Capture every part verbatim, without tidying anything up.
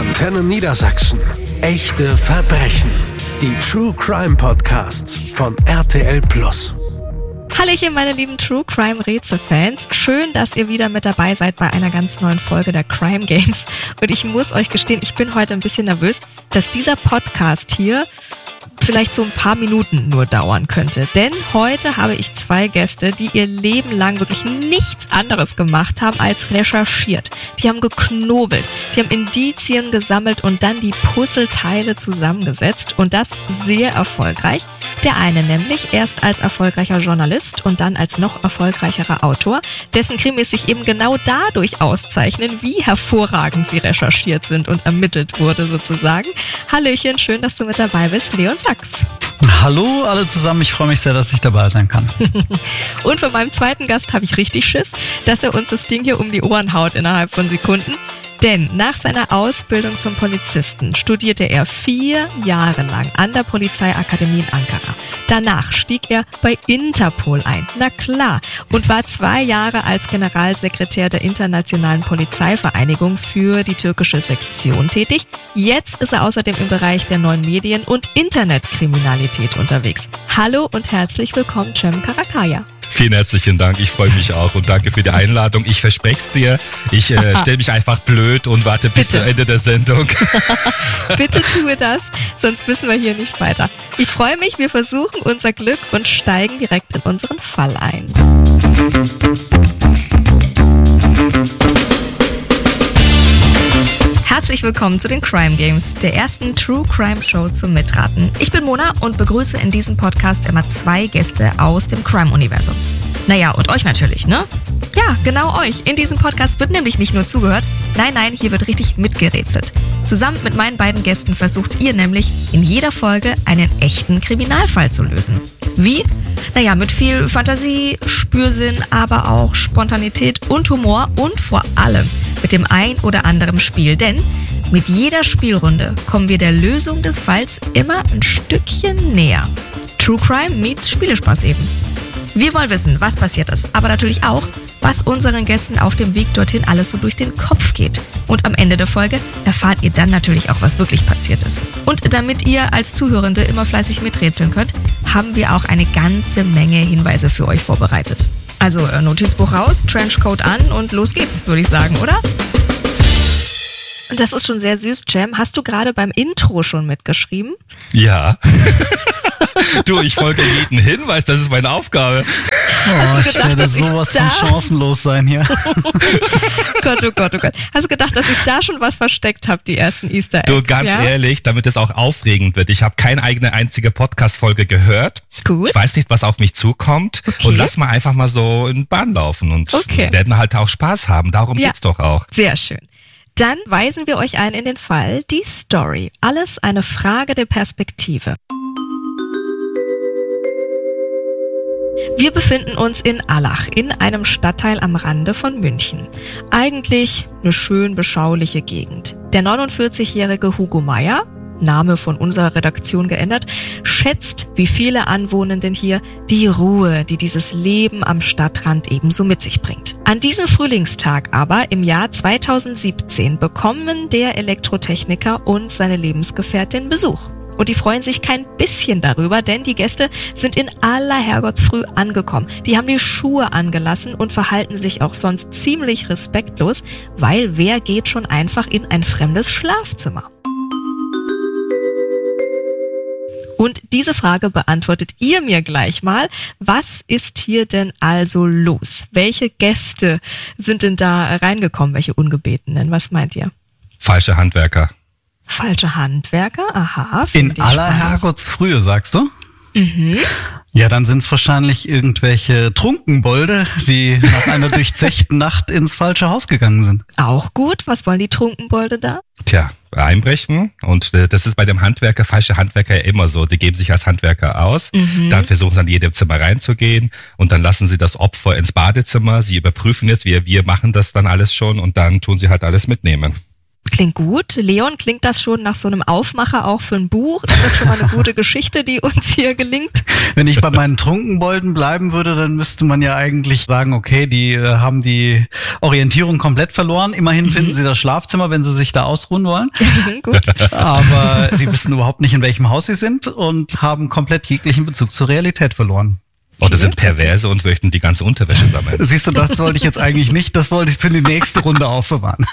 Antenne Niedersachsen. Echte Verbrechen. Die True Crime Podcasts von R T L Plus. Hallöchen, meine lieben True Crime Rätselfans. Schön, dass ihr wieder mit dabei seid bei einer ganz neuen Folge der Crime Games. Und ich muss euch gestehen, ich bin heute ein bisschen nervös, dass dieser Podcast hier vielleicht so ein paar Minuten nur dauern könnte. Denn heute habe ich zwei Gäste, die ihr Leben lang wirklich nichts anderes gemacht haben als recherchiert. Die haben geknobelt, die haben Indizien gesammelt und dann die Puzzleteile zusammengesetzt und das sehr erfolgreich. Der eine nämlich erst als erfolgreicher Journalist und dann als noch erfolgreicherer Autor, dessen Krimis sich eben genau dadurch auszeichnen, wie hervorragend sie recherchiert sind und ermittelt wurde sozusagen. Hallöchen, schön, dass du mit dabei bist, Leon Sachs. Hallo alle zusammen, ich freue mich sehr, dass ich dabei sein kann. Und von meinem zweiten Gast habe ich richtig Schiss, dass er uns das Ding hier um die Ohren haut innerhalb von Sekunden. Denn nach seiner Ausbildung zum Polizisten studierte er vier Jahre lang an der Polizeiakademie in Ankara. Danach stieg er bei Interpol ein, na klar, und war zwei Jahre als Generalsekretär der Internationalen Polizeivereinigung für die türkische Sektion tätig. Jetzt ist er außerdem im Bereich der neuen Medien und Internetkriminalität unterwegs. Hallo und herzlich willkommen, Cem Karakaya. Vielen herzlichen Dank, ich freue mich auch und danke für die Einladung. Ich verspreche es dir, ich äh, stelle mich einfach blöd und warte bis Bitte. Zu Ende der Sendung. Bitte tue das, sonst wissen wir hier nicht weiter. Ich freue mich, wir versuchen unser Glück und steigen direkt in unseren Fall ein. Herzlich willkommen zu den Crime Games, der ersten True Crime Show zum Mitraten. Ich bin Mona und begrüße in diesem Podcast immer zwei Gäste aus dem Crime-Universum. Naja, und euch natürlich, ne? Ja, genau euch. In diesem Podcast wird nämlich nicht nur zugehört, nein, nein, hier wird richtig mitgerätselt. Zusammen mit meinen beiden Gästen versucht ihr nämlich in jeder Folge einen echten Kriminalfall zu lösen. Wie? Naja, mit viel Fantasie, Spürsinn, aber auch Spontanität und Humor und vor allem mit dem ein oder anderen Spiel. Denn mit jeder Spielrunde kommen wir der Lösung des Falls immer ein Stückchen näher. True Crime meets Spielespaß eben. Wir wollen wissen, was passiert ist, aber natürlich auch, was unseren Gästen auf dem Weg dorthin alles so durch den Kopf geht. Und am Ende der Folge erfahrt ihr dann natürlich auch, was wirklich passiert ist. Und damit ihr als Zuhörende immer fleißig miträtseln könnt, haben wir auch eine ganze Menge Hinweise für euch vorbereitet. Also Notizbuch raus, Trenchcoat an und los geht's, würde ich sagen, oder? Und das ist schon sehr süß, Cem. Hast du gerade beim Intro schon mitgeschrieben? Ja. Du, ich folge jedem Hinweis, das ist meine Aufgabe. Oh, ich werde sowas von chancenlos sein hier. Gott, oh Gott, oh Gott. Hast du gedacht, dass ich da schon was versteckt habe, die ersten Easter Eggs? Du, ganz ja? ehrlich, damit es auch aufregend wird. Ich habe keine eigene einzige Podcast-Folge gehört. Gut. Ich weiß nicht, was auf mich zukommt. Okay. Und lass mal einfach mal so in Bahn laufen und okay. werden halt auch Spaß haben. Darum ja. geht's doch auch. Sehr schön. Dann weisen wir euch ein in den Fall, die Story. Alles eine Frage der Perspektive. Wir befinden uns in Allach, in einem Stadtteil am Rande von München. Eigentlich eine schön beschauliche Gegend. Der neunundvierzigjährige Hugo Meyer, Name von unserer Redaktion geändert, schätzt, wie viele Anwohnenden hier, die Ruhe, die dieses Leben am Stadtrand ebenso mit sich bringt. An diesem Frühlingstag aber im Jahr zweitausendsiebzehn bekommen der Elektrotechniker und seine Lebensgefährtin Besuch. Und die freuen sich kein bisschen darüber, denn die Gäste sind in aller Herrgottsfrüh angekommen. Die haben die Schuhe angelassen und verhalten sich auch sonst ziemlich respektlos, weil wer geht schon einfach in ein fremdes Schlafzimmer? Und diese Frage beantwortet ihr mir gleich mal. Was ist hier denn also los? Welche Gäste sind denn da reingekommen? Welche Ungebetenen? Was meint ihr? Falsche Handwerker. Falsche Handwerker? Aha. In aller Herrgottsfrühe, sagst du? Mhm. Ja, dann sind es wahrscheinlich irgendwelche Trunkenbolde, die nach einer durchzechten Nacht ins falsche Haus gegangen sind. Auch gut. Was wollen die Trunkenbolde da? Tja, einbrechen. Und äh, das ist bei dem Handwerker, falsche Handwerker ja immer so. Die geben sich als Handwerker aus. Mhm. Dann versuchen sie an jedem Zimmer reinzugehen. Und dann lassen sie das Opfer ins Badezimmer. Sie überprüfen jetzt, wir, wir machen das dann alles schon. Und dann tun sie halt alles mitnehmen. Klingt gut. Leon, klingt das schon nach so einem Aufmacher auch für ein Buch? Ist das schon mal eine gute Geschichte, die uns hier gelingt? Wenn ich bei meinen Trunkenbolden bleiben würde, dann müsste man ja eigentlich sagen, okay, die äh, haben die Orientierung komplett verloren. Immerhin mhm. finden sie das Schlafzimmer, wenn sie sich da ausruhen wollen. Gut. Aber sie wissen überhaupt nicht, in welchem Haus sie sind und haben komplett jeglichen Bezug zur Realität verloren. Oder sind perverse und möchten die ganze Unterwäsche sammeln. Siehst du, das wollte ich jetzt eigentlich nicht. Das wollte ich für die nächste Runde aufbewahren.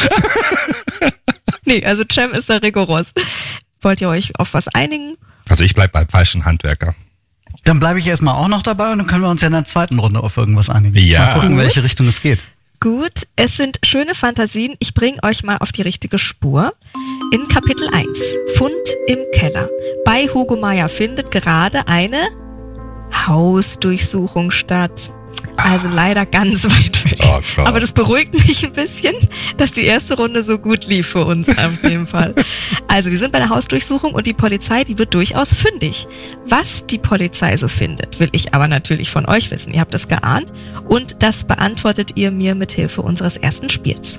Nee, also Cem ist da rigoros. Wollt ihr euch auf was einigen? Also ich bleib beim falschen Handwerker. Dann bleibe ich erstmal auch noch dabei und dann können wir uns ja in der zweiten Runde auf irgendwas einigen. Ja. Mal gucken, in Gut. welche Richtung es geht. Gut, es sind schöne Fantasien. Ich bringe euch mal auf die richtige Spur. In Kapitel eins, Fund im Keller. Bei Hugo Meyer findet gerade eine Hausdurchsuchung statt. Also leider ganz weit weg. Oh Gott. Aber das beruhigt mich ein bisschen, dass die erste Runde so gut lief für uns auf dem Fall. Also wir sind bei der Hausdurchsuchung und die Polizei, die wird durchaus fündig. Was die Polizei so findet, will ich aber natürlich von euch wissen. Ihr habt es geahnt und das beantwortet ihr mir mit Hilfe unseres ersten Spiels.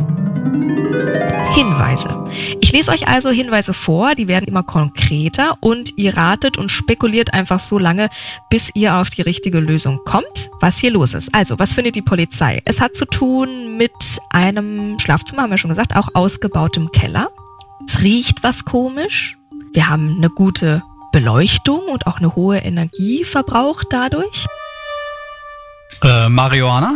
Hinweise. Ich lese euch also Hinweise vor, die werden immer konkreter und ihr ratet und spekuliert einfach so lange, bis ihr auf die richtige Lösung kommt, was hier los ist. Also, was findet die Polizei? Es hat zu tun mit einem Schlafzimmer, haben wir schon gesagt, auch ausgebautem Keller. Es riecht was komisch. Wir haben eine gute Beleuchtung und auch eine hohe Energieverbrauch dadurch. Äh, Marihuana?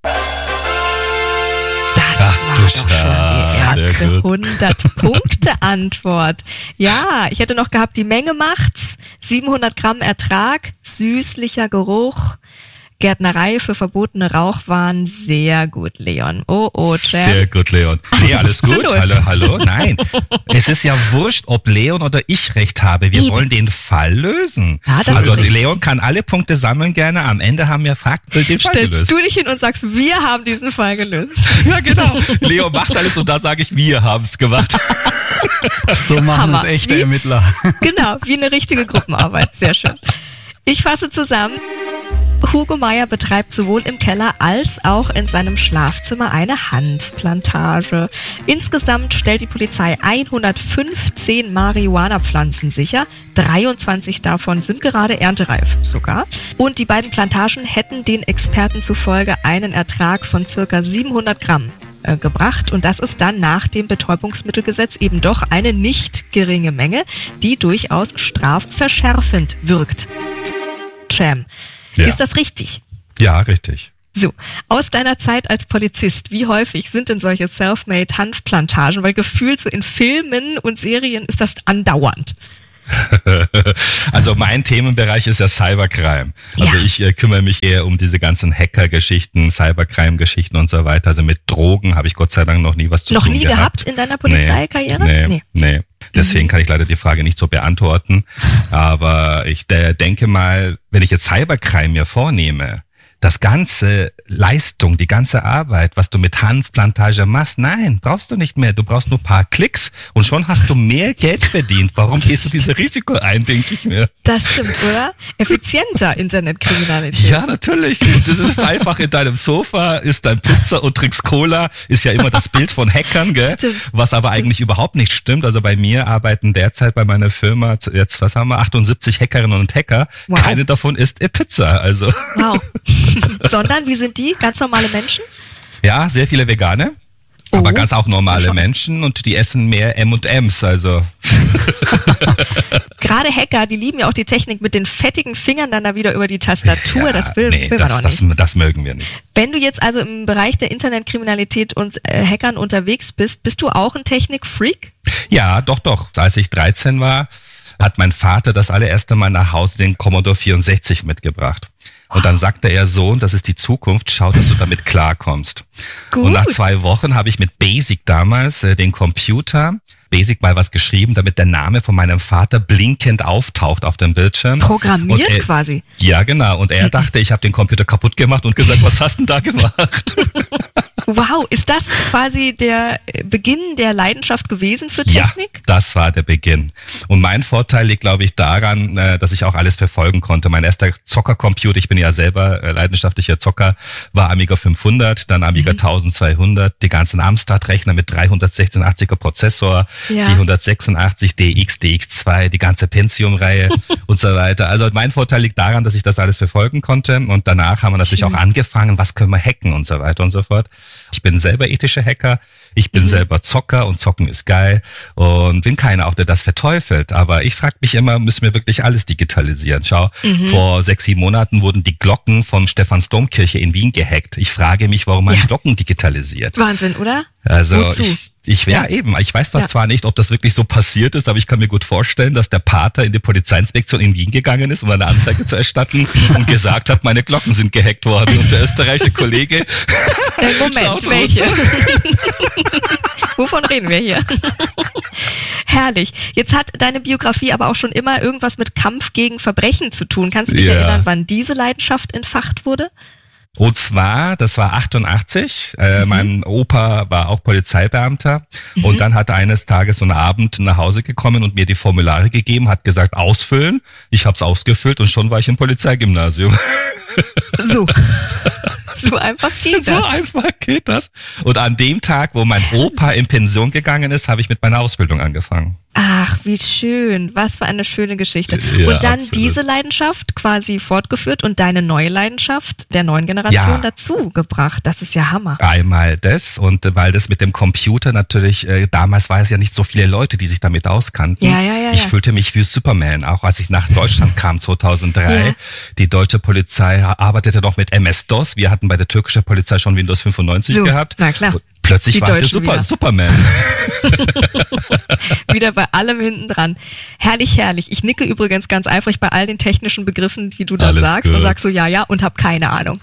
Das Ach, war du doch schon die Scheiße, erste sehr gut. hundert-Punkte-Antwort. Ja, ich hätte noch gehabt, die Menge macht's. siebenhundert Gramm Ertrag, süßlicher Geruch, Gärtnerei für verbotene Rauchwaren. Sehr gut, Leon. Oh, oh, Cem. Sehr gut, Leon. Nee, alles gut. Absolut. Hallo, hallo. Nein, es ist ja wurscht, ob Leon oder ich recht habe. Wir Eben. wollen den Fall lösen. Ja, das also ist richtig. Leon kann alle Punkte sammeln gerne. Am Ende haben wir Fakten den Fall Stellst gelöst. du dich hin und sagst, wir haben diesen Fall gelöst. Ja, genau. Leon macht alles und da sage ich, wir haben es gemacht. So machen Hammer. es echte Wie? Ermittler. Genau, wie eine richtige Gruppenarbeit. Sehr schön. Ich fasse zusammen. Hugo Meyer betreibt sowohl im Keller als auch in seinem Schlafzimmer eine Hanfplantage. Insgesamt stellt die Polizei hundertfünfzehn Marihuana-Pflanzen sicher. dreiundzwanzig davon sind gerade erntereif sogar. Und die beiden Plantagen hätten den Experten zufolge einen Ertrag von circa siebenhundert Gramm äh, gebracht. Und das ist dann nach dem Betäubungsmittelgesetz eben doch eine nicht geringe Menge, die durchaus strafverschärfend wirkt. Cem. Ja. Ist das richtig? Ja, richtig. So, aus deiner Zeit als Polizist, wie häufig sind denn solche Selfmade-Hanfplantagen? Weil gefühlt so in Filmen und Serien ist das andauernd. Also mein Themenbereich ist ja Cybercrime. Also Ja. ich äh, kümmere mich eher um diese ganzen Hacker-Geschichten, Cybercrime-Geschichten und so weiter. Also mit Drogen habe ich Gott sei Dank noch nie was zu Noch tun nie gehabt. gehabt in deiner Polizeikarriere? Nee, nee, nee. Deswegen kann ich leider die Frage nicht so beantworten. Aber ich äh, denke mal, wenn ich jetzt Cybercrime mir vornehme, das ganze Leistung, die ganze Arbeit, was du mit Hanfplantage machst, nein, brauchst du nicht mehr. Du brauchst nur ein paar Klicks und schon hast du mehr Geld verdient. Warum gehst du dieses Risiko ein, denke ich mir. Das stimmt, oder? Effizienter Internetkriminalität. Ja, natürlich. Und das ist einfach in deinem Sofa, isst dein Pizza und trinkst Cola, ist ja immer das Bild von Hackern, gell? Stimmt. Was aber Stimmt. eigentlich überhaupt nicht stimmt. Also bei mir arbeiten derzeit bei meiner Firma jetzt, was haben wir, achtundsiebzig Hackerinnen und Hacker. Wow. Keine davon isst Pizza, also. Wow. Sondern, wie sind die? Ganz normale Menschen? Ja, sehr viele Vegane. Oh. Aber ganz auch normale Schon. Menschen und die essen mehr M und M's, also. Gerade Hacker, die lieben ja auch die Technik mit den fettigen Fingern dann da wieder über die Tastatur. Ja, das will, nee, will man das, doch nicht. das, das mögen wir nicht. Wenn du jetzt also im Bereich der Internetkriminalität und äh, Hackern unterwegs bist, bist du auch ein Technikfreak? Ja, doch, doch. Als ich dreizehn war, hat mein Vater das allererste Mal nach Hause den Commodore vierundsechzig mitgebracht. Und dann sagte er, Sohn, das ist die Zukunft, schau, dass du damit klarkommst. Gut. Und nach zwei Wochen habe ich mit BASIC damals äh, den Computer Basic mal was geschrieben, damit der Name von meinem Vater blinkend auftaucht auf dem Bildschirm. Programmiert er, quasi. Ja, genau. Und er dachte, ich habe den Computer kaputt gemacht und gesagt, was hast du denn da gemacht? Wow, ist das quasi der Beginn der Leidenschaft gewesen für Technik? Ja, das war der Beginn. Und mein Vorteil liegt, glaube ich, daran, dass ich auch alles verfolgen konnte. Mein erster Zockercomputer, ich bin ja selber leidenschaftlicher Zocker, war Amiga fünfhundert, dann Amiga mhm. eintausendzweihundert, die ganzen Amstrad-Rechner mit dreihundertsechsundachtziger Prozessor, ja. die hundertsechsundachtzig D X, D X zwei, die ganze Pentium-Reihe und so weiter. Also mein Vorteil liegt daran, dass ich das alles verfolgen konnte. Und danach haben wir natürlich Schön. auch angefangen, was können wir hacken und so weiter und so fort. Ich bin selber ethischer Hacker, ich bin mhm. selber Zocker und Zocken ist geil und bin keiner auch, der das verteufelt. Aber ich frage mich immer, müssen wir wirklich alles digitalisieren? Schau, mhm. vor sechs, sieben Monaten wurden die Glocken von Stephansdomkirche in Wien gehackt. Ich frage mich, warum man ja. Glocken digitalisiert. Wahnsinn, oder? Also Wozu? ich, ich ja. ja eben, ich weiß ja. zwar nicht, ob das wirklich so passiert ist, aber ich kann mir gut vorstellen, dass der Pater in die Polizeiinspektion in Wien gegangen ist, um eine Anzeige zu erstatten und gesagt hat, meine Glocken sind gehackt worden. Und der österreichische Kollege äh, Moment, welche? Wovon reden wir hier? Herrlich. Jetzt hat deine Biografie aber auch schon immer irgendwas mit Kampf gegen Verbrechen zu tun. Kannst du dich ja. erinnern, wann diese Leidenschaft entfacht wurde? Und zwar, das war achtundachtzig, äh, mhm. mein Opa war auch Polizeibeamter mhm. und dann hat er eines Tages so einen Abend nach Hause gekommen und mir die Formulare gegeben, hat gesagt, ausfüllen. Ich habe es ausgefüllt und schon war ich im Polizeigymnasium. So. So einfach geht das. So einfach geht das. Und an dem Tag, wo mein Opa in Pension gegangen ist, habe ich mit meiner Ausbildung angefangen. Ach, wie schön. Was für eine schöne Geschichte. Ja, und dann absolut. diese Leidenschaft quasi fortgeführt und deine neue Leidenschaft der neuen Generation ja. dazu gebracht. Das ist ja Hammer. Einmal das und weil das mit dem Computer natürlich, äh, damals war es ja nicht so viele Leute, die sich damit auskannten. Ja, ja, ja, ich ja. fühlte mich wie Superman, auch als ich nach Deutschland kam zweitausenddrei. Ja. Die deutsche Polizei arbeitete noch mit M S-DOS. Wir hatten bei der türkischen Polizei schon Windows fünfundneunzig so, gehabt. Na klar. Und plötzlich die war ich Super, Superman. Wieder bei allem hinten dran. Herrlich, herrlich. Ich nicke übrigens ganz eifrig bei all den technischen Begriffen, die du da Alles sagst gut. und sagst so ja, ja und hab keine Ahnung.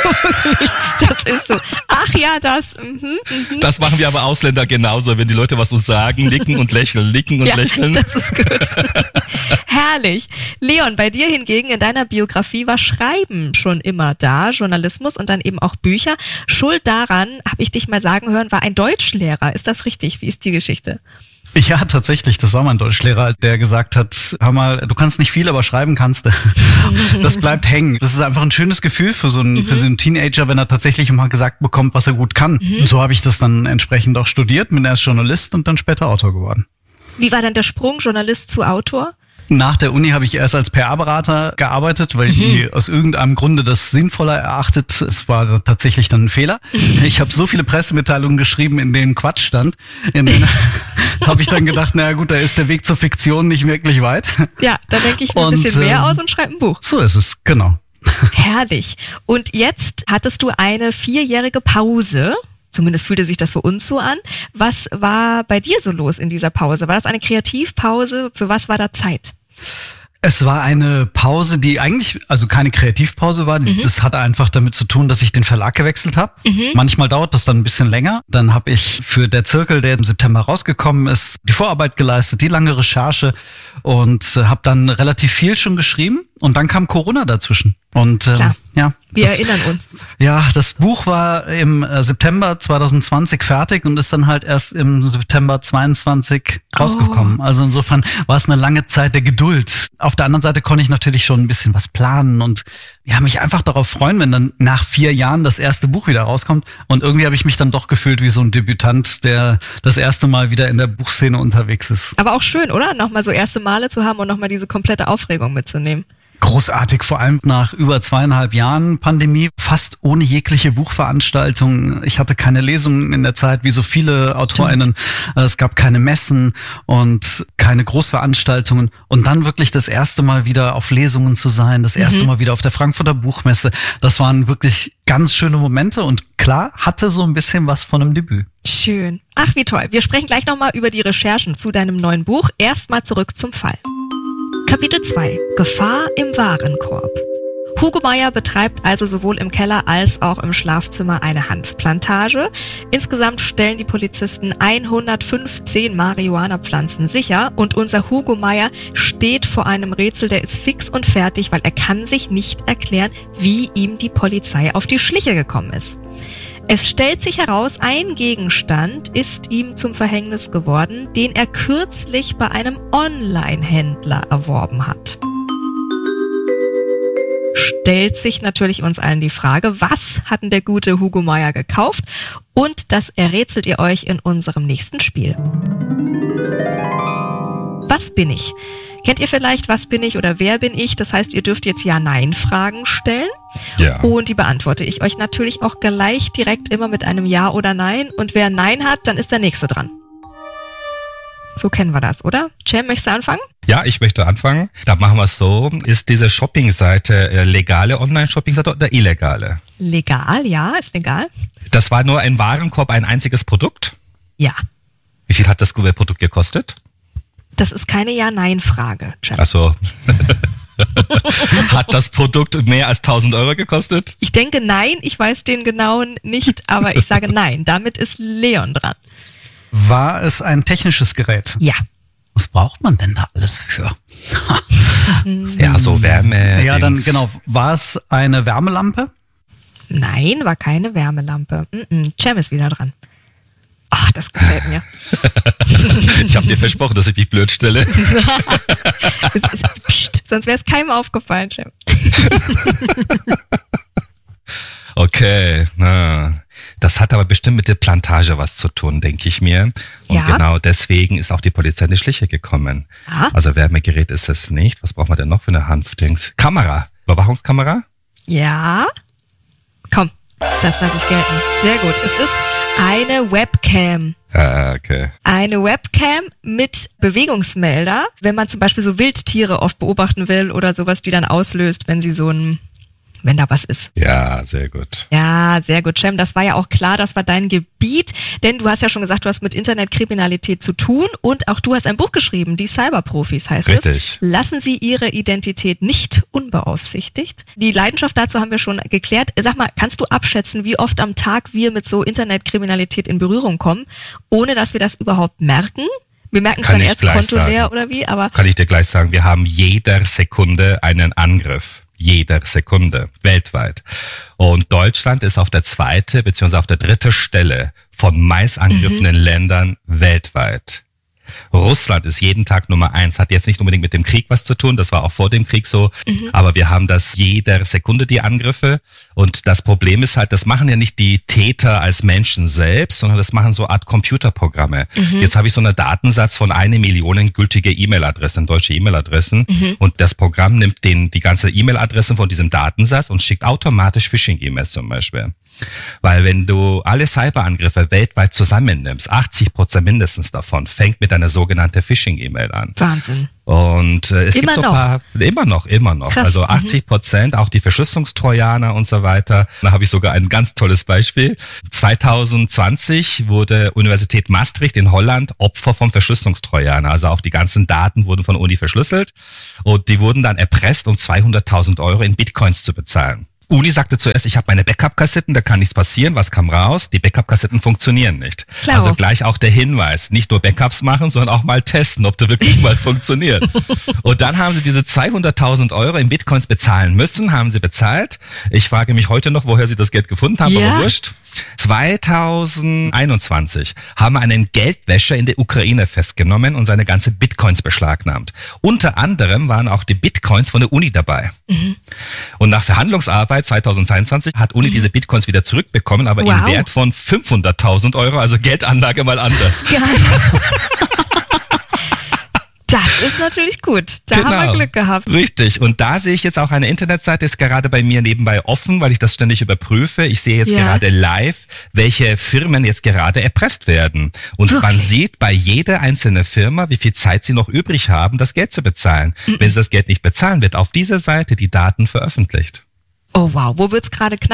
Also, das ist so. Ach ja, das. Mhm, mhm. Das machen wir aber Ausländer genauso. Wenn die Leute was uns sagen, nicken und lächeln, nicken und ja, lächeln. Das ist gut. Herrlich. Leon, bei dir hingegen in deiner Biografie war Schreiben schon immer da, Journalismus und dann eben auch Bücher. Schuld daran, habe ich dich mal sagen hören, war ein Deutschlehrer. Ist das richtig? Wie ist die Geschichte? Ja, tatsächlich. Das war mein Deutschlehrer, der gesagt hat, hör mal, du kannst nicht viel, aber schreiben kannst du. Das bleibt hängen. Das ist einfach ein schönes Gefühl für so einen, mhm. für so einen Teenager, wenn er tatsächlich mal gesagt bekommt, was er gut kann. Mhm. Und so habe ich das dann entsprechend auch studiert, bin erst Journalist und dann später Autor geworden. Wie war dann der Sprung Journalist zu Autor? Nach der Uni habe ich erst als P R-Berater gearbeitet, weil mhm. die aus irgendeinem Grunde das sinnvoller erachtet. Es war tatsächlich dann ein Fehler. Ich habe so viele Pressemitteilungen geschrieben, in denen Quatsch stand. In denen habe ich dann gedacht, naja gut, da ist der Weg zur Fiktion nicht wirklich weit. Ja, da denke ich mir ein bisschen mehr aus und schreibe ein Buch. So ist es, genau. Herrlich. Und jetzt hattest du eine vierjährige Pause. Zumindest fühlte sich das für uns so an. Was war bei dir so los in dieser Pause? War das eine Kreativpause? Für was war da Zeit? Es war eine Pause, die eigentlich, also keine Kreativpause war. Mhm. Das hatte einfach damit zu tun, dass ich den Verlag gewechselt habe. Mhm. Manchmal dauert das dann ein bisschen länger. Dann habe ich für der Zirkel, der im September rausgekommen ist, die Vorarbeit geleistet, die lange Recherche und habe dann relativ viel schon geschrieben. Und dann kam Corona dazwischen. Und ähm, Klar. ja, wir das, erinnern uns. Ja, das Buch war im September zwanzig zwanzig fertig und ist dann halt erst im September zweiundzwanzig rausgekommen. Oh. Also insofern war es eine lange Zeit der Geduld. Auf der anderen Seite konnte ich natürlich schon ein bisschen was planen und ja, mich einfach darauf freuen, wenn dann nach vier Jahren das erste Buch wieder rauskommt. Und irgendwie habe ich mich dann doch gefühlt wie so ein Debütant, der das erste Mal wieder in der Buchszene unterwegs ist. Aber auch schön, oder? Nochmal so erste Male zu haben und nochmal diese komplette Aufregung mitzunehmen. Großartig, vor allem nach über zweieinhalb Jahren Pandemie, fast ohne jegliche Buchveranstaltung. Ich hatte keine Lesungen in der Zeit, wie so viele AutorInnen. Es gab keine Messen und keine Großveranstaltungen. Und dann wirklich das erste Mal wieder auf Lesungen zu sein, das erste mhm. Mal wieder auf der Frankfurter Buchmesse. Das waren wirklich ganz schöne Momente und klar, hatte so ein bisschen was von einem Debüt. Schön. Ach, wie toll. Wir sprechen gleich nochmal über die Recherchen zu deinem neuen Buch. Erstmal zurück zum Fall. Kapitel zwei. Gefahr im Warenkorb. Hugo Meyer betreibt also sowohl im Keller als auch im Schlafzimmer eine Hanfplantage. Insgesamt stellen die Polizisten hundertfünfzehn Marihuana-Pflanzen sicher und unser Hugo Meyer steht vor einem Rätsel, der ist fix und fertig, weil er kann sich nicht erklären, wie ihm die Polizei auf die Schliche gekommen ist. Es stellt sich heraus, ein Gegenstand ist ihm zum Verhängnis geworden, den er kürzlich bei einem Online-Händler erworben hat. Stellt sich natürlich uns allen die Frage, was hat denn der gute Hugo Meyer gekauft? Und das errätselt ihr euch in unserem nächsten Spiel. Was bin ich? Kennt ihr vielleicht, was bin ich oder wer bin ich? Das heißt, ihr dürft jetzt Ja-Nein-Fragen stellen. Ja. Und die beantworte ich euch natürlich auch gleich direkt immer mit einem Ja oder Nein. Und wer Nein hat, dann ist der Nächste dran. So kennen wir das, oder? Cem, möchtest du anfangen? Ja, ich möchte anfangen. Da machen wir es so. Ist diese Shoppingseite äh, legale Online-Shoppingseite oder illegale? Legal, ja, ist legal. Das war nur ein Warenkorb, ein einziges Produkt? Ja. Wie viel hat das Produkt gekostet? Das ist keine Ja-Nein-Frage, Cem. Ach so. Hat das Produkt mehr als tausend Euro gekostet? Ich denke nein, ich weiß den genauen nicht, aber ich sage nein. Damit ist Leon dran. War es ein technisches Gerät? Ja. Was braucht man denn da alles für? Ja, so Wärme. Ja, dann Dings. genau. War es eine Wärmelampe? Nein, war keine Wärmelampe. Mm-mm. Cem ist wieder dran. Ach, das gefällt mir. Ich habe dir versprochen, dass ich mich blöd stelle. Das ist, pst, sonst wäre es keinem aufgefallen, Cem. Okay, na, das hat aber bestimmt mit der Plantage was zu tun, denke ich mir. Und Ja. genau deswegen ist auch die Polizei in die Schliche gekommen. Ja. Also Wärmegerät ist es nicht. Was braucht man denn noch für eine Hanfdings? Kamera. Überwachungskamera? Ja. Komm, das lasse ich gelten. Sehr gut. Es ist eine Webcam. Ah, okay. Eine Webcam mit Bewegungsmelder, wenn man zum Beispiel so Wildtiere oft beobachten will oder sowas, die dann auslöst, wenn sie so ein, wenn da was ist. Ja, sehr gut. Ja, sehr gut, Cem. Das war ja auch klar, das war dein Gebiet, denn du hast ja schon gesagt, du hast mit Internetkriminalität zu tun und auch du hast ein Buch geschrieben, die Cyberprofis heißt es. Richtig. Lassen Sie Ihre Identität nicht unbeaufsichtigt. Die Leidenschaft dazu haben wir schon geklärt. Sag mal, kannst du abschätzen, wie oft am Tag wir mit so Internetkriminalität in Berührung kommen, ohne dass wir das überhaupt merken? Wir merken es Kann dann ich erst gleich Konto leer sagen. oder wie, aber Kann ich dir gleich sagen, wir haben jeder Sekunde einen Angriff. Jeder Sekunde, weltweit. Und Deutschland ist auf der zweite bzw. auf der dritte Stelle von meist angegriffenen mhm. Ländern weltweit. Russland ist jeden Tag Nummer eins, hat jetzt nicht unbedingt mit dem Krieg was zu tun, das war auch vor dem Krieg so, mhm. aber wir haben das jeder Sekunde, die Angriffe. Und das Problem ist halt, das machen ja nicht die Täter als Menschen selbst, sondern das machen so Art Computerprogramme. Mhm. Jetzt habe ich so einen Datensatz von eine Million gültige E-Mail-Adressen, deutsche E-Mail-Adressen, mhm. und das Programm nimmt den, die ganze E-Mail-Adressen von diesem Datensatz und schickt automatisch Phishing-E-Mails zum Beispiel. Weil wenn du alle Cyberangriffe weltweit zusammennimmst, achtzig Prozent mindestens davon fängt mit einer sogenannten Phishing-E-Mail an. Wahnsinn. Und äh, es Immer gibt so ein noch. paar, immer noch, immer noch. Krass, Also mhm. achtzig Prozent, auch die Verschlüsselungstrojaner und so weiter. Da habe ich sogar ein ganz tolles Beispiel. zwanzig zwanzig wurde Universität Maastricht in Holland Opfer vom Verschlüsselungstrojaner. Also auch die ganzen Daten wurden von Uni verschlüsselt und die wurden dann erpresst, um zweihunderttausend Euro in Bitcoins zu bezahlen. Uli sagte zuerst, ich habe meine Backup-Kassetten, da kann nichts passieren. Was kam raus? Die Backup-Kassetten funktionieren nicht. Klar. Also gleich auch der Hinweis, nicht nur Backups machen, sondern auch mal testen, ob der wirklich mal funktioniert. Und dann haben sie diese zweihunderttausend Euro in Bitcoins bezahlen müssen, haben sie bezahlt. Ich frage mich heute noch, woher sie das Geld gefunden haben, Ja. aber wurscht. zweitausendeinundzwanzig haben wir einen Geldwäscher in der Ukraine festgenommen und seine ganze Bitcoins beschlagnahmt. Unter anderem waren auch die Bitcoins von der Uni dabei. Mhm. Und nach Verhandlungsarbeit zweitausendzweiundzwanzig hat Uni mhm. diese Bitcoins wieder zurückbekommen, aber Wow. im Wert von fünfhunderttausend Euro, also Geldanlage mal anders. Geil. Das ist natürlich gut. Da haben wir Glück gehabt. Richtig. Und da sehe ich jetzt auch eine Internetseite, ist gerade bei mir nebenbei offen, weil ich das ständig überprüfe. Ich sehe jetzt Ja. gerade live, welche Firmen jetzt gerade erpresst werden. Und Wirklich? man sieht bei jeder einzelnen Firma, wie viel Zeit sie noch übrig haben, das Geld zu bezahlen. Mhm. Wenn sie das Geld nicht bezahlen, wird auf dieser Seite die Daten veröffentlicht. Oh wow, wo wird's gerade knapp?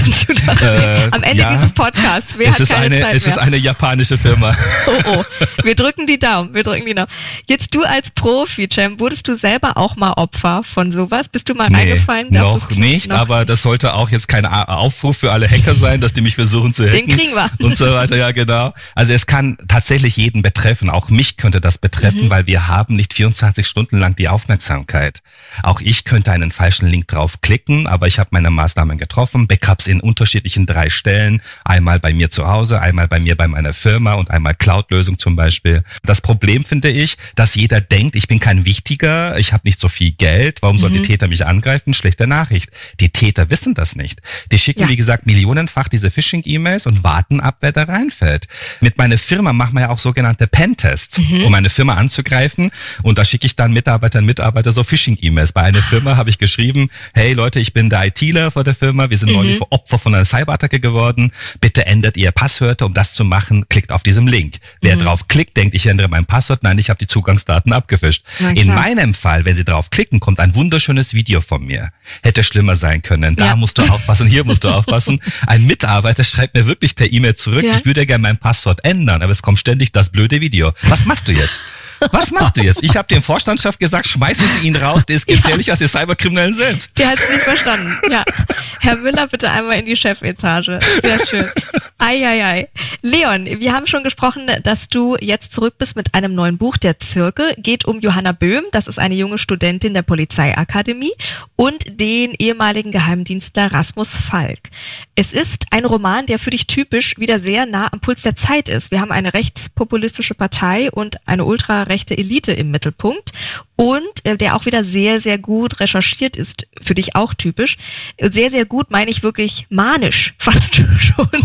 kannst du das äh, am Ende ja, dieses Podcasts. Wer es hat ist keine eine, Zeit Es mehr? ist eine japanische Firma. Oh, oh. Wir drücken die Daumen, wir drücken die Daumen. Jetzt du als Profi, Cem, wurdest du selber auch mal Opfer von sowas? Bist du mal nee, reingefallen? Noch nicht, noch? Aber das sollte auch jetzt kein Aufruf für alle Hacker sein, dass die mich versuchen zu hacken. Den kriegen wir. Und so weiter, ja genau. Also es kann tatsächlich jeden betreffen, auch mich könnte das betreffen, mhm. weil wir haben nicht vierundzwanzig Stunden lang die Aufmerksamkeit. Auch ich könnte einen falschen Link draufklicken, aber ich habe meine Maßnahmen getroffen, Backups in unterschiedlichen drei Stellen, einmal bei mir zu Hause, einmal bei mir bei meiner Firma und einmal Cloud-Lösung zum Beispiel. Das Problem finde ich, dass jeder denkt, ich bin kein Wichtiger, ich habe nicht so viel Geld, warum soll mhm. die Täter mich angreifen? Schlechte Nachricht. Die Täter wissen das nicht. Die schicken, ja. wie gesagt, millionenfach diese Phishing-E-Mails und warten ab, wer da reinfällt. Mit meiner Firma machen wir ja auch sogenannte Pentests, mhm. um eine Firma anzugreifen und da schicke ich dann Mitarbeitern und Mitarbeiter so Phishing-E-Mails. Bei einer Firma habe ich geschrieben, hey Leute, ich bin der ITler vor der Firma, wir sind mhm. neulich Opfer von einer Cyberattacke geworden, bitte ändert ihr Passwörter, um das zu machen, klickt auf diesen Link. Wer mhm. drauf klickt, denkt, ich ändere mein Passwort, nein, ich habe die Zugangsdaten abgefischt. In meinem Fall, wenn Sie drauf klicken, kommt ein wunderschönes Video von mir. Hätte schlimmer sein können, da ja. musst du aufpassen, hier musst du aufpassen. Ein Mitarbeiter schreibt mir wirklich per E-Mail zurück, ja. ich würde gerne mein Passwort ändern, aber es kommt ständig das blöde Video. Was machst du jetzt? Was machst du jetzt? Ich habe dem Vorstandschef gesagt, schmeißen Sie ihn raus, der ist gefährlicher ja. als die Cyberkriminellen selbst. Der hat es nicht verstanden. Ja. Herr Müller, bitte einmal in die Chefetage. Sehr schön. Eieiei. Leon, wir haben schon gesprochen, dass du jetzt zurück bist mit einem neuen Buch, Der Zirkel. Geht um Johanna Böhm, das ist eine junge Studentin der Polizeiakademie, und den ehemaligen Geheimdienstler Rasmus Falk. Es ist ein Roman, der für dich typisch wieder sehr nah am Puls der Zeit ist. Wir haben eine rechtspopulistische Partei und eine ultrarechte Elite im Mittelpunkt und äh, der auch wieder sehr, sehr gut recherchiert ist. Für dich auch typisch. Sehr, sehr gut meine ich wirklich manisch fast schon.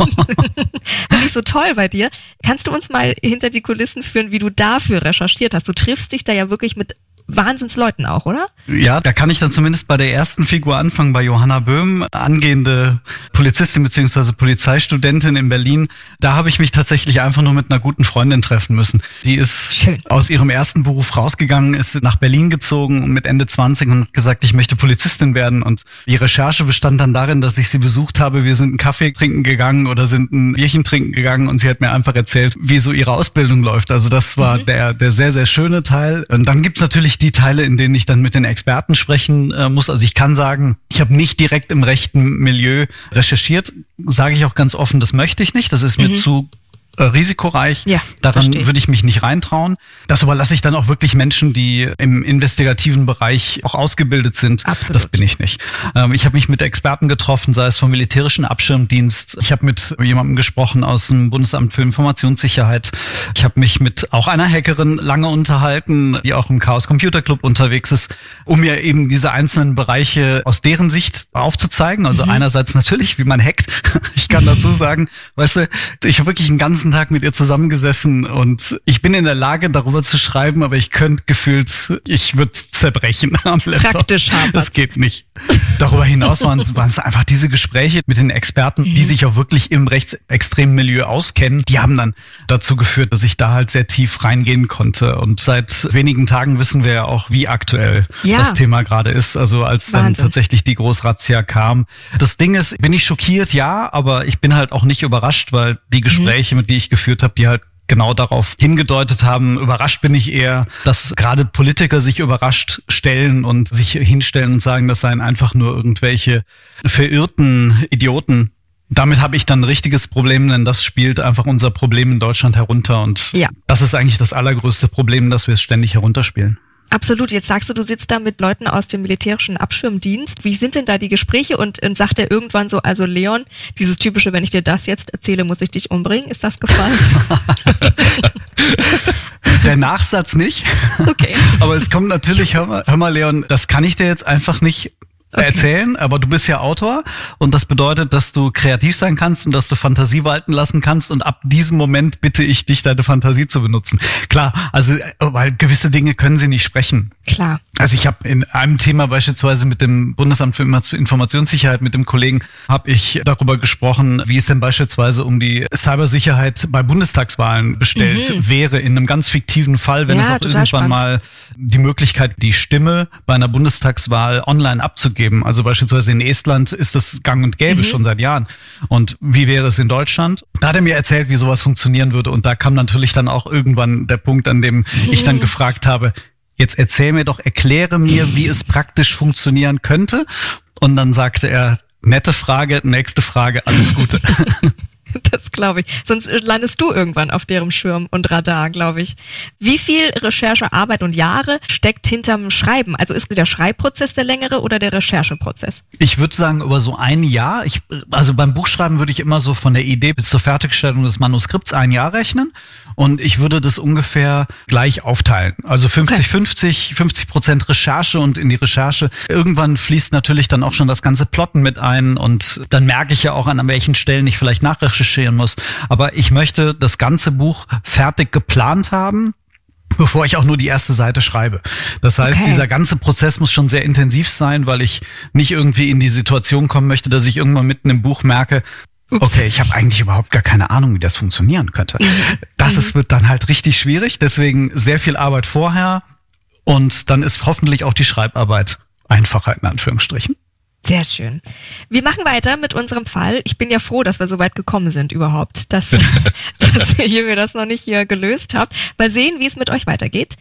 Finde ich so toll bei dir. Kannst du uns mal hinter die Kulissen führen, wie du dafür recherchiert hast? Du triffst dich da ja wirklich mit Wahnsinnsleuten auch, oder? Ja, da kann ich dann zumindest bei der ersten Figur anfangen, bei Johanna Böhm, angehende Polizistin bzw. Polizeistudentin in Berlin. Da habe ich mich tatsächlich einfach nur mit einer guten Freundin treffen müssen. Die ist Schön. aus ihrem ersten Beruf rausgegangen, ist nach Berlin gezogen mit Ende zwanzig und hat gesagt, ich möchte Polizistin werden. Und die Recherche bestand dann darin, dass ich sie besucht habe. Wir sind einen Kaffee trinken gegangen oder sind ein Bierchen trinken gegangen und sie hat mir einfach erzählt, wie so ihre Ausbildung läuft. Also das war mhm. der, der sehr, sehr schöne Teil. Und dann gibt's natürlich die Teile, in denen ich dann mit den Experten sprechen äh, muss. Also ich kann sagen, ich habe nicht direkt im rechten Milieu recherchiert. Sage ich auch ganz offen, das möchte ich nicht. Das ist mir mhm. zu äh, risikoreich. Ja, Daran verstehe. würde ich mich nicht reintrauen. Das überlasse ich dann auch wirklich Menschen, die im investigativen Bereich auch ausgebildet sind. Absolut. Das bin ich nicht. Ähm, ich habe mich mit Experten getroffen, sei es vom militärischen Abschirmdienst. Ich habe mit jemandem gesprochen aus dem Bundesamt für Informationssicherheit. Ich habe mich mit auch einer Hackerin lange unterhalten, die auch im Chaos Computer Club unterwegs ist, um mir eben diese einzelnen Bereiche aus deren Sicht aufzuzeigen. Also mhm. einerseits natürlich, wie man hackt. Ich kann dazu sagen, weißt du, ich habe wirklich einen ganzen Tag mit ihr zusammengesessen und ich bin in der Lage, darüber zu schreiben, aber ich könnte gefühlt, ich würde zerbrechen am Laptop. Praktisch haben. Das geht nicht. Darüber hinaus waren, waren es einfach diese Gespräche mit den Experten, mhm. die sich auch wirklich im rechtsextremen Milieu auskennen. Die haben dann dazu geführt, dass ich da halt sehr tief reingehen konnte. Und seit wenigen Tagen wissen wir ja auch, wie aktuell ja. das Thema gerade ist. Also als Wahnsinn. dann tatsächlich die Großrazzia kam. Das Ding ist, bin ich schockiert? Ja, aber ich bin halt auch nicht überrascht, weil die Gespräche, mhm. mit die ich geführt habe, die halt genau darauf hingedeutet haben. Überrascht bin ich eher, dass gerade Politiker sich überrascht stellen und sich hinstellen und sagen, das seien einfach nur irgendwelche verirrten Idioten. Damit habe ich dann ein richtiges Problem, denn das spielt einfach unser Problem in Deutschland herunter. Und ja. das ist eigentlich das allergrößte Problem, dass wir es ständig herunterspielen. Absolut. Jetzt sagst du, du sitzt da mit Leuten aus dem militärischen Abschirmdienst. Wie sind denn da die Gespräche? Und, und sagt er irgendwann so, also Leon, dieses typische, wenn ich dir das jetzt erzähle, muss ich dich umbringen. Ist das gefallen? Der Nachsatz nicht. Okay. Aber es kommt natürlich, hör mal, hör mal Leon, das kann ich dir jetzt einfach nicht Okay. erzählen, aber du bist ja Autor und das bedeutet, dass du kreativ sein kannst und dass du Fantasie walten lassen kannst und ab diesem Moment bitte ich dich, deine Fantasie zu benutzen. Klar, also weil gewisse Dinge können sie nicht sprechen. Klar. Also ich habe in einem Thema beispielsweise mit dem Bundesamt für Informationssicherheit, mit dem Kollegen, habe ich darüber gesprochen, wie es denn beispielsweise um die Cybersicherheit bei Bundestagswahlen bestellt mhm. wäre, in einem ganz fiktiven Fall, wenn ja, es auch irgendwann spannend. mal die Möglichkeit, die Stimme bei einer Bundestagswahl online abzugeben. Also beispielsweise in Estland ist das gang und gäbe mhm. schon seit Jahren. Und wie wäre es in Deutschland? Da hat er mir erzählt, wie sowas funktionieren würde. Und da kam natürlich dann auch irgendwann der Punkt, an dem ich dann gefragt habe, jetzt erzähl mir doch, erkläre mir, wie es praktisch funktionieren könnte. Und dann sagte er, nette Frage, nächste Frage, alles Gute. Das glaube ich. Sonst landest du irgendwann auf deren Schirm und Radar, glaube ich. Wie viel Recherchearbeit und Jahre steckt hinterm Schreiben? Also ist der Schreibprozess der längere oder der Rechercheprozess? Ich würde sagen, über so ein Jahr. Ich, also beim Buchschreiben würde ich immer so von der Idee bis zur Fertigstellung des Manuskripts ein Jahr rechnen. Und ich würde das ungefähr gleich aufteilen. Also fünfzig fünfzig, fünfzig Prozent Recherche und in die Recherche. Irgendwann fließt natürlich dann auch schon das ganze Plotten mit ein. Und dann merke ich ja auch, an welchen Stellen ich vielleicht nachrecherchieren muss. Aber ich möchte das ganze Buch fertig geplant haben, bevor ich auch nur die erste Seite schreibe. Das heißt, okay. dieser ganze Prozess muss schon sehr intensiv sein, weil ich nicht irgendwie in die Situation kommen möchte, dass ich irgendwann mitten im Buch merke, Ups. okay, ich habe eigentlich überhaupt gar keine Ahnung, wie das funktionieren könnte. Das ist, wird dann halt richtig schwierig. Deswegen sehr viel Arbeit vorher und dann ist hoffentlich auch die Schreibarbeit einfacher in Anführungsstrichen. Sehr schön. Wir machen weiter mit unserem Fall. Ich bin ja froh, dass wir so weit gekommen sind überhaupt, dass, dass ihr mir das noch nicht hier gelöst habt. Mal sehen, wie es mit euch weitergeht.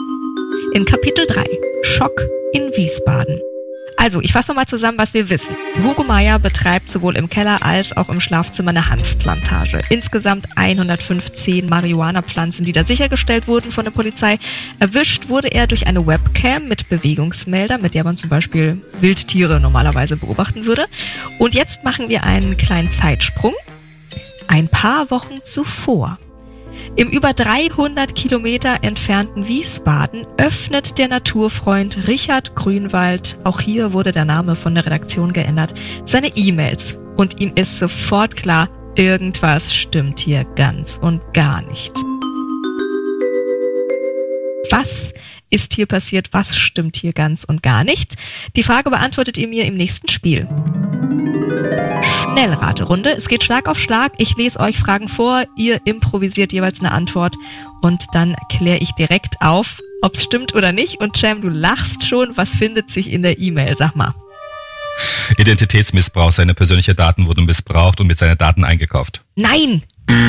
In Kapitel drei. Schock in Wiesbaden. Also, ich fasse nochmal zusammen, was wir wissen. Hugo Meyer betreibt sowohl im Keller als auch im Schlafzimmer eine Hanfplantage. Insgesamt hundertfünfzehn Marihuana-Pflanzen, die da sichergestellt wurden von der Polizei. Erwischt wurde er durch eine Webcam mit Bewegungsmelder, mit der man zum Beispiel Wildtiere normalerweise beobachten würde. Und jetzt machen wir einen kleinen Zeitsprung. Ein paar Wochen zuvor. Im über dreihundert Kilometer entfernten Wiesbaden öffnet der Naturfreund Richard Grünwald, auch hier wurde der Name von der Redaktion geändert, seine E-Mails. Und ihm ist sofort klar, irgendwas stimmt hier ganz und gar nicht. Was ist hier passiert? Was stimmt hier ganz und gar nicht? Die Frage beantwortet ihr mir im nächsten Spiel. Schnellraterunde. Es geht Schlag auf Schlag. Ich lese euch Fragen vor. Ihr improvisiert jeweils eine Antwort. Und dann kläre ich direkt auf, ob es stimmt oder nicht. Und Cem, du lachst schon. Was findet sich in der E-Mail? Sag mal. Identitätsmissbrauch. Seine persönlichen Daten wurden missbraucht und mit seinen Daten eingekauft. Nein!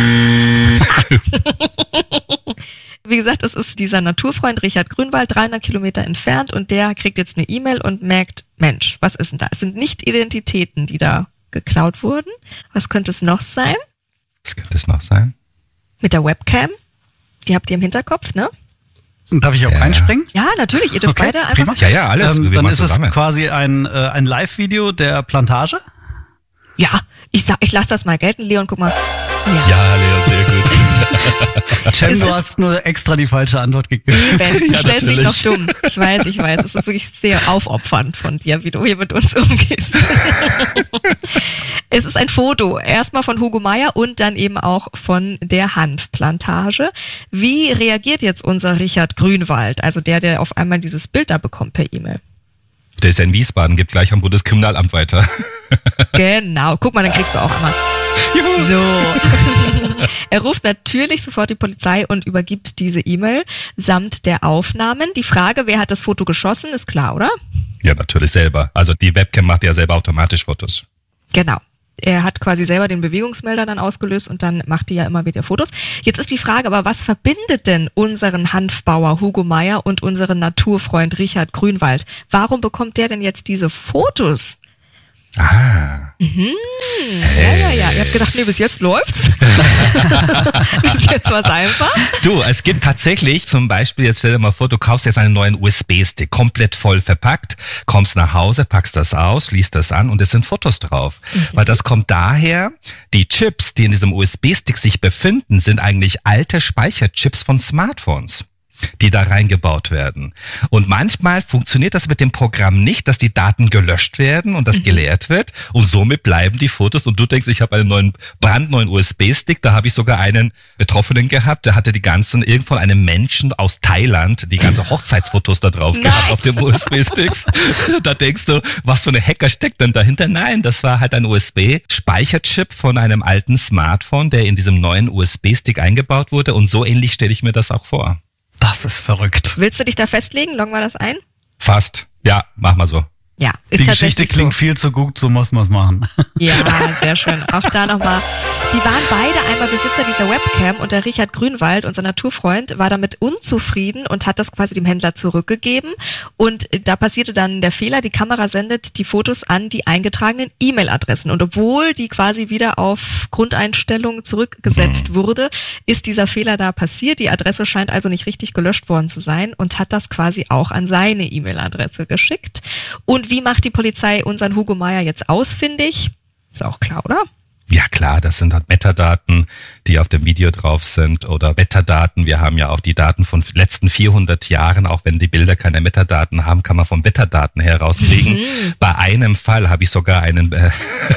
Wie gesagt, es ist dieser Naturfreund Richard Grünwald, dreihundert Kilometer entfernt, und der kriegt jetzt eine E-Mail und merkt, Mensch, was ist denn da? Es sind nicht Identitäten, die da geklaut wurden. Was könnte es noch sein? Was könnte es noch sein? Mit der Webcam. Die habt ihr im Hinterkopf, ne? Darf ich auch ja. einspringen? Ja, natürlich. Ihr dürft okay, beide einfach. Prima. Ja, ja, alles. Ähm, dann ist zusammen. Es quasi ein, äh, ein Live-Video der Plantage? Ja, ich sag, ich lasse das mal gelten, Leon, guck mal. Ja, ja Leon, sehr gut. Cem, du hast nur extra die falsche Antwort gegeben. Eben, du ja, stellst dich noch dumm. Ich weiß, ich weiß. Es ist wirklich sehr aufopfernd von dir, wie du hier mit uns umgehst. Es ist ein Foto, erstmal von Hugo Meyer und dann eben auch von der Hanfplantage. Wie reagiert jetzt unser Richard Grünwald, also der, der auf einmal dieses Bild da bekommt per E-Mail? Der ist ja in Wiesbaden, gibt gleich am Bundeskriminalamt weiter. Genau, guck mal, dann kriegst du auch einmal. Juhu. So. Er ruft natürlich sofort die Polizei und übergibt diese E-Mail samt der Aufnahmen. Die Frage, wer hat das Foto geschossen, ist klar, oder? Ja, natürlich selber. Also die Webcam macht ja selber automatisch Fotos. Genau. Er hat quasi selber den Bewegungsmelder dann ausgelöst und dann macht die ja immer wieder Fotos. Jetzt ist die Frage aber, was verbindet denn unseren Hanfbauer Hugo Meyer und unseren Naturfreund Richard Grünwald? Warum bekommt der denn jetzt diese Fotos? Ah. Mhm. Hey. Ja, ja, ja. Ihr habt gedacht, nee, bis jetzt läuft's. Bis jetzt war's einfach. Du, es gibt tatsächlich zum Beispiel, jetzt stell dir mal vor, du kaufst jetzt einen neuen U S B-Stick, komplett voll verpackt, kommst nach Hause, packst das aus, liest das an und es sind Fotos drauf. Mhm. Weil das kommt daher, die Chips, die in diesem U S B-Stick sich befinden, sind eigentlich alte Speicherchips von Smartphones. die da reingebaut werden. Und manchmal funktioniert das mit dem Programm nicht, dass die Daten gelöscht werden und das mhm. geleert wird und somit bleiben die Fotos und du denkst, ich habe einen neuen, brandneuen U S B-Stick, da habe ich sogar einen Betroffenen gehabt, der hatte die ganzen, irgend von einem Menschen aus Thailand, die ganzen Hochzeitsfotos da drauf Nein. gehabt auf dem U S B-Sticks. Da denkst du, was für eine Hacker steckt denn dahinter? Nein, das war halt ein U S B-Speicherchip von einem alten Smartphone, der in diesem neuen U S B-Stick eingebaut wurde und so ähnlich stelle ich mir das auch vor. Das ist verrückt. Willst du dich da festlegen? Loggen wir das ein? Fast. Ja, mach mal so. Ja, ist die Geschichte klingt so. viel zu gut, so muss man es machen. Ja, sehr schön. Auch da nochmal. Die waren beide einmal Besitzer dieser Webcam und der Richard Grünwald, unser Naturfreund, war damit unzufrieden und hat das quasi dem Händler zurückgegeben. Und da passierte dann der Fehler, die Kamera sendet die Fotos an die eingetragenen E-Mail-Adressen. Und obwohl die quasi wieder auf Grundeinstellungen zurückgesetzt mhm. wurde, ist dieser Fehler da passiert. Die Adresse scheint also nicht richtig gelöscht worden zu sein und hat das quasi auch an seine E-Mail-Adresse geschickt. Und wie macht die Polizei unseren Hugo Meier jetzt ausfindig? Ist auch klar, oder? Ja klar, das sind halt Metadaten, die auf dem Video drauf sind oder Wetterdaten. Wir haben ja auch die Daten von letzten vierhundert Jahren, auch wenn die Bilder keine Metadaten haben, kann man von Wetterdaten herauskriegen. Mhm. Bei einem Fall habe ich sogar einen, äh,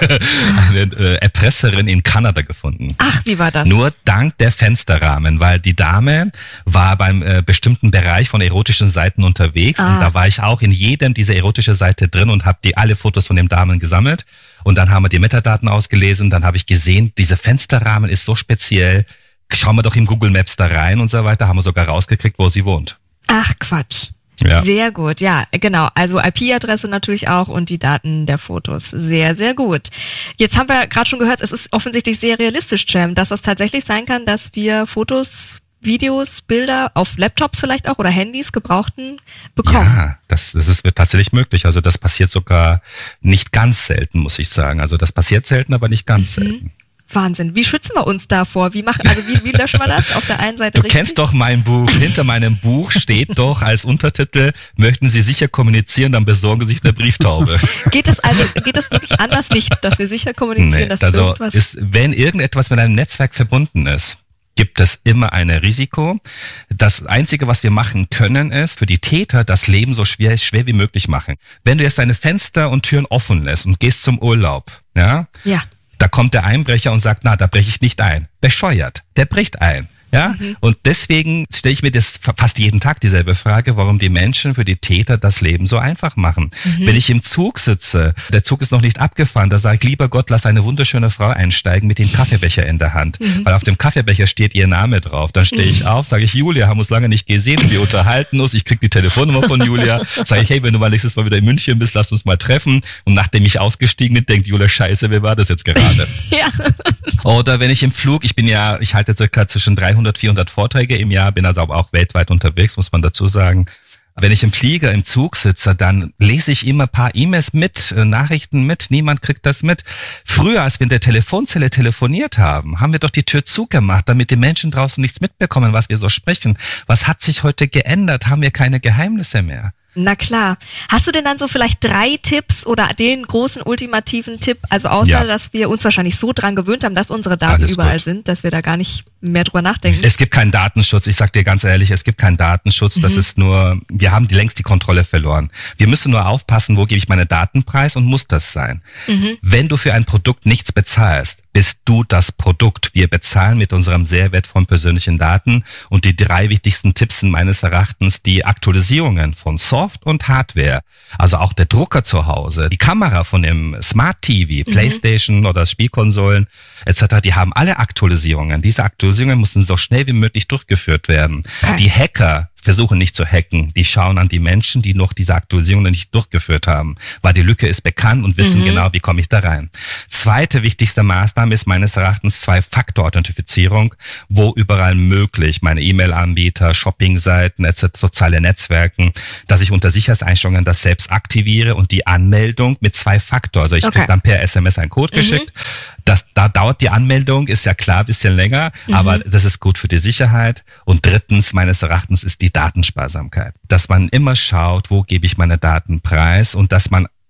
eine äh, Erpresserin in Kanada gefunden. Ach, wie war das? Nur dank der Fensterrahmen, weil die Dame war beim äh, bestimmten Bereich von erotischen Seiten unterwegs ah. und da war ich auch in jedem dieser erotischen Seite drin und habe die alle Fotos von den Damen gesammelt. Und dann haben wir die Metadaten ausgelesen, dann habe ich gesehen, dieser Fensterrahmen ist so speziell, schauen wir doch im Google Maps da rein und so weiter, haben wir sogar rausgekriegt, wo sie wohnt. Ach Quatsch. Ja. Sehr gut, ja, genau. Also I P-Adresse natürlich auch und die Daten der Fotos. Sehr, sehr gut. Jetzt haben wir gerade schon gehört, es ist offensichtlich sehr realistisch, Cem, dass es tatsächlich sein kann, dass wir Fotos, Videos, Bilder auf Laptops vielleicht auch oder Handys gebrauchten bekommen. Ja, das, das ist tatsächlich möglich. Also das passiert sogar nicht ganz selten, muss ich sagen. Also das passiert selten, aber nicht ganz mhm. selten. Wahnsinn. Wie schützen wir uns davor? Wie machen, also wie, wie löschen wir das auf der einen Seite? Du richtig? Kennst doch mein Buch. Hinter meinem Buch steht doch als Untertitel: Möchten Sie sicher kommunizieren, dann besorgen Sie sich eine Brieftaube. Geht es also, geht es wirklich anders nicht, dass wir sicher kommunizieren, nee, dass also irgendwas... Ist, wenn irgendetwas mit einem Netzwerk verbunden ist, gibt es immer ein Risiko. Das Einzige, was wir machen können, ist für die Täter das Leben so schwer, schwer wie möglich machen. Wenn du jetzt deine Fenster und Türen offen lässt und gehst zum Urlaub, ja, ja. da kommt der Einbrecher und sagt, na, da breche ich nicht ein. Bescheuert, der bricht ein. Ja, mhm. Und deswegen stelle ich mir das fast jeden Tag dieselbe Frage, warum die Menschen für die Täter das Leben so einfach machen. Mhm. Wenn ich im Zug sitze, der Zug ist noch nicht abgefahren, da sage ich, lieber Gott, lass eine wunderschöne Frau einsteigen mit dem Kaffeebecher in der Hand. Mhm. Weil auf dem Kaffeebecher steht ihr Name drauf. Dann stehe ich auf, sage ich, Julia, haben uns lange nicht gesehen, wir unterhalten uns, ich kriege die Telefonnummer von Julia, sage ich, hey, wenn du mal nächstes Mal wieder in München bist, lass uns mal treffen. Und nachdem ich ausgestiegen bin, denkt Julia, scheiße, wer war das jetzt gerade? Ja. Oder wenn ich im Flug, ich bin ja, ich halte circa zwischen dreihundert, vierhundert Vorträge im Jahr, bin also auch weltweit unterwegs, muss man dazu sagen. Wenn ich im Flieger, im Zug sitze, dann lese ich immer ein paar E-Mails mit, Nachrichten mit, niemand kriegt das mit. Früher, als wir in der Telefonzelle telefoniert haben, haben wir doch die Tür zugemacht, damit die Menschen draußen nichts mitbekommen, was wir so sprechen. Was hat sich heute geändert? Haben wir keine Geheimnisse mehr? Na klar. Hast du denn dann so vielleicht drei Tipps oder den großen ultimativen Tipp, also außer, ja. dass wir uns wahrscheinlich so dran gewöhnt haben, dass unsere Daten Alles überall gut. sind, dass wir da gar nicht mehr drüber nachdenken? Es gibt keinen Datenschutz, ich sag dir ganz ehrlich, es gibt keinen Datenschutz, mhm. das ist nur, wir haben längst die Kontrolle verloren. Wir müssen nur aufpassen, wo gebe ich meine Daten preis und muss das sein. Mhm. Wenn du für ein Produkt nichts bezahlst, bist du das Produkt. Wir bezahlen mit unserem sehr wertvollen persönlichen Daten und die drei wichtigsten Tipps sind meines Erachtens die Aktualisierungen von Software und Hardware, also auch der Drucker zu Hause, die Kamera von dem Smart T V, mhm. Playstation oder Spielkonsolen et cetera, die haben alle Aktualisierungen. Diese Aktualisierungen müssen so schnell wie möglich durchgeführt werden. Okay. Die Hacker versuchen nicht zu hacken, die schauen an die Menschen, die noch diese Aktualisierungen nicht durchgeführt haben, weil die Lücke ist bekannt und wissen mhm. genau, wie komme ich da rein. Zweite wichtigste Maßnahme ist meines Erachtens Zwei-Faktor-Authentifizierung, wo überall möglich, meine E-Mail-Anbieter, Shopping-Seiten et cetera, soziale Netzwerken, dass ich unter Sicherheitseinstellungen das selbst aktiviere und die Anmeldung mit Zwei-Faktor, also ich okay. kriege dann per S M S einen Code mhm. geschickt. Das, da dauert die Anmeldung, ist ja klar, ein bisschen länger, mhm. aber das ist gut für die Sicherheit. Und drittens, meines Erachtens, ist die Datensparsamkeit. Dass man immer schaut, wo gebe ich meine Daten preis und dass man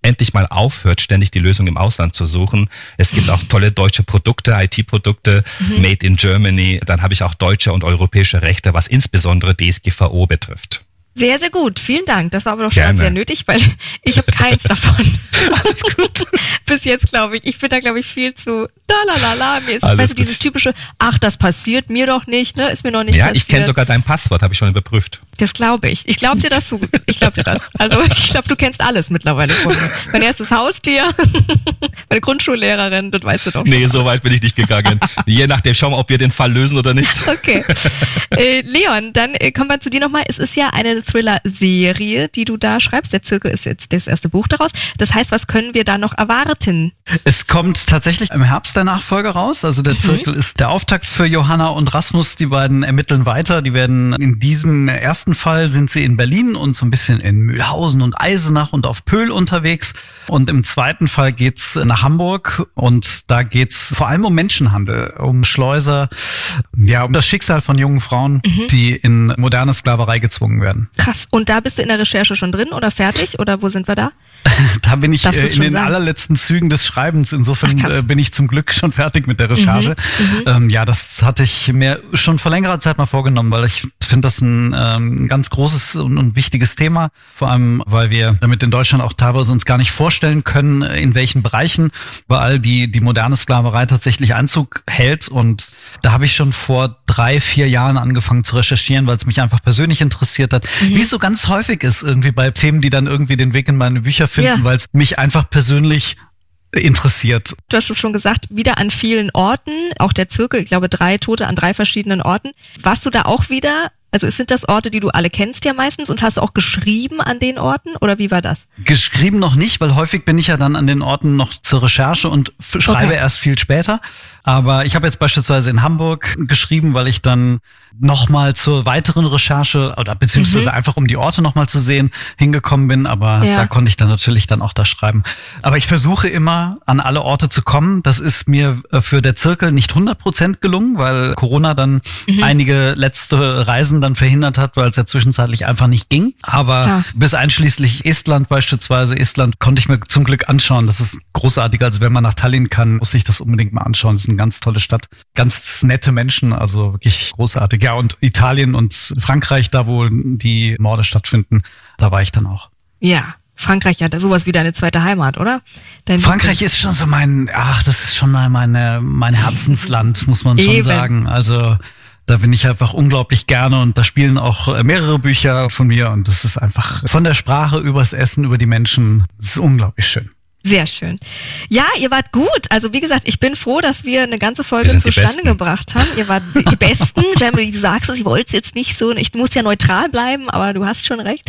endlich mal aufhört, ständig die Lösung im Ausland zu suchen. Es gibt auch tolle deutsche Produkte, I T-Produkte, mhm. made in Germany. Dann habe ich auch deutsche und europäische Rechte, was insbesondere D S G V O betrifft. Sehr, sehr gut. Vielen Dank. Das war aber doch schon Gerne. Sehr nötig, weil ich habe keins davon. Alles gut. Bis jetzt, glaube ich. Ich bin da, glaube ich, viel zu la la la la. Mir ist Alles weißt du, gut. dieses typische, ach, das passiert mir doch nicht, ne? Ist mir noch nicht Ja, passiert. ich kenne sogar dein Passwort, habe ich schon überprüft. Das glaube ich. Ich glaube dir das so. Ich glaube dir das. Also ich glaube, du kennst alles mittlerweile von mir. Mein erstes Haustier, meine Grundschullehrerin, das weißt du doch. Nee, so weit bin ich nicht gegangen. Je nachdem, schauen wir, ob wir den Fall lösen oder nicht. Okay. Äh, Leon, dann äh, kommen wir zu dir nochmal. Es ist ja eine Thriller-Serie, die du da schreibst. Der Zirkel ist jetzt das erste Buch daraus. Das heißt, was können wir da noch erwarten? Es kommt tatsächlich im Herbst der Nachfolger raus. Also der Zirkel mhm. ist der Auftakt für Johanna und Rasmus. Die beiden ermitteln weiter. Die werden in diesem ersten Fall sind sie in Berlin und so ein bisschen in Mühlhausen und Eisenach und auf Pöhl unterwegs. Und im zweiten Fall geht's nach Hamburg und da geht's vor allem um Menschenhandel, um Schleuser, ja, um das Schicksal von jungen Frauen, mhm. die in moderne Sklaverei gezwungen werden. Krass. Und da bist du in der Recherche schon drin oder fertig oder wo sind wir da? Da bin ich Darfst äh, in den sagen? allerletzten Zügen des Schreibens. Insofern Ach, äh, bin ich zum Glück schon fertig mit der Recherche. Mhm, ähm, ja, das hatte ich mir schon vor längerer Zeit mal vorgenommen, weil ich finde das ein ähm, ganz großes und, und wichtiges Thema. Vor allem, weil wir damit in Deutschland auch teilweise uns gar nicht vorstellen können, in welchen Bereichen überall die, die moderne Sklaverei tatsächlich Einzug hält. Und da habe ich schon vor drei, vier Jahren angefangen zu recherchieren, weil es mich einfach persönlich interessiert hat. Mhm. Wie es so ganz häufig ist irgendwie bei Themen, die dann irgendwie den Weg in meine Bücher finden, ja. weil es mich einfach persönlich interessiert. Du hast es schon gesagt, wieder an vielen Orten, auch der Zirkel, ich glaube drei Tote an drei verschiedenen Orten. Warst du da auch wieder? Also sind das Orte, die du alle kennst ja meistens und hast du auch geschrieben an den Orten oder wie war das? Geschrieben noch nicht, weil häufig bin ich ja dann an den Orten noch zur Recherche und f- schreibe Okay. erst viel später. Aber ich habe jetzt beispielsweise in Hamburg geschrieben, weil ich dann nochmal zur weiteren Recherche oder beziehungsweise mhm. einfach um die Orte nochmal zu sehen hingekommen bin. Aber Ja. da konnte ich dann natürlich dann auch da schreiben. Aber ich versuche immer an alle Orte zu kommen. Das ist mir äh, für der Zirkel nicht hundert Prozent gelungen, weil Corona dann Mhm. einige letzte Reisen dann verhindert hat, weil es ja zwischenzeitlich einfach nicht ging. Aber Klar. bis einschließlich Estland beispielsweise. Estland konnte ich mir zum Glück anschauen. Das ist großartig. Also wenn man nach Tallinn kann, muss ich das unbedingt mal anschauen. Das ist eine ganz tolle Stadt. Ganz nette Menschen, also wirklich großartig. Ja, und Italien und Frankreich, da wo die Morde stattfinden, da war ich dann auch. Ja, Frankreich hat sowas wie deine zweite Heimat, oder? Dein Frankreich ist schon so mein, ach, das ist schon mal meine, mein Herzensland, muss man schon Eben. sagen. Also da bin ich einfach unglaublich gerne und da spielen auch mehrere Bücher von mir und das ist einfach von der Sprache übers Essen, über die Menschen, das ist unglaublich schön. Sehr schön. Ja, ihr wart gut. Also wie gesagt, ich bin froh, dass wir eine ganze Folge Wir sind die zustande Besten. gebracht haben. Ihr wart die Besten. Jamie, du sagst es, ich wollte es jetzt nicht so, ich muss ja neutral bleiben, aber du hast schon recht.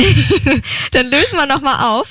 Dann lösen wir nochmal auf.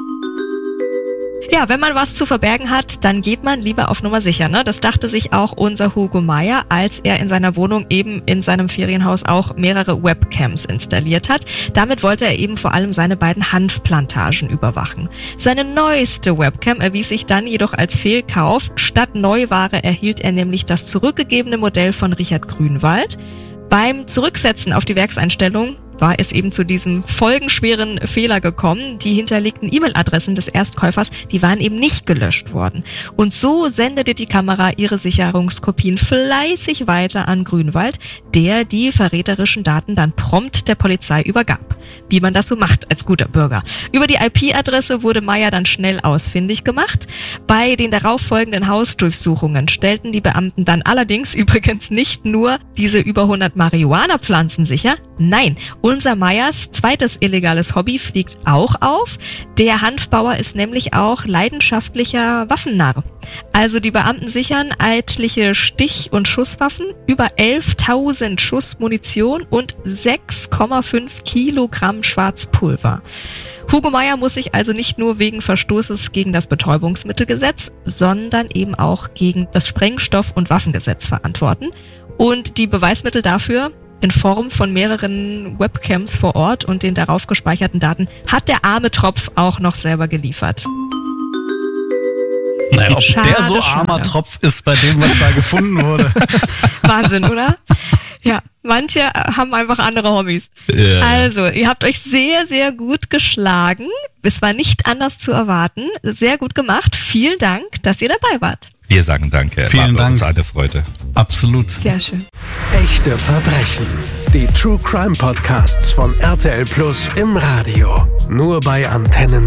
Ja, wenn man was zu verbergen hat, dann geht man lieber auf Nummer sicher, ne? Das dachte sich auch unser Hugo Meyer, als er in seiner Wohnung eben in seinem Ferienhaus auch mehrere Webcams installiert hat. Damit wollte er eben vor allem seine beiden Hanfplantagen überwachen. Seine neueste Webcam erwies sich dann jedoch als Fehlkauf. Statt Neuware erhielt er nämlich das zurückgegebene Modell von Richard Grünwald. Beim Zurücksetzen auf die Werkseinstellung war es eben zu diesem folgenschweren Fehler gekommen. Die hinterlegten E-Mail-Adressen des Erstkäufers, die waren eben nicht gelöscht worden. Und so sendete die Kamera ihre Sicherungskopien fleißig weiter an Grünwald, der die verräterischen Daten dann prompt der Polizei übergab. Wie man das so macht als guter Bürger. Über die I P-Adresse wurde Meyer dann schnell ausfindig gemacht. Bei den darauffolgenden Hausdurchsuchungen stellten die Beamten dann allerdings übrigens nicht nur diese über hundert Marihuana-Pflanzen sicher, nein, unser Meyers zweites illegales Hobby fliegt auch auf. Der Hanfbauer ist nämlich auch leidenschaftlicher Waffennarr. Also die Beamten sichern etliche Stich- und Schusswaffen, über elftausend Schuss Munition und sechs Komma fünf Kilogramm Schwarzpulver. Hugo Meyer muss sich also nicht nur wegen Verstoßes gegen das Betäubungsmittelgesetz, sondern eben auch gegen das Sprengstoff- und Waffengesetz verantworten. Und die Beweismittel dafür in Form von mehreren Webcams vor Ort und den darauf gespeicherten Daten hat der arme Tropf auch noch selber geliefert. Naja, ob Schade, der so armer schade. Tropf ist bei dem, was da gefunden wurde. Wahnsinn, oder? Ja, manche haben einfach andere Hobbys. Ja. Also, ihr habt euch sehr, sehr gut geschlagen. Es war nicht anders zu erwarten. Sehr gut gemacht. Vielen Dank, dass ihr dabei wart. Wir sagen danke. Vielen War Dank. uns eine Freude. Absolut. Sehr schön. Echte Verbrechen. Die True Crime Podcasts von R T L Plus im Radio. Nur bei Antenne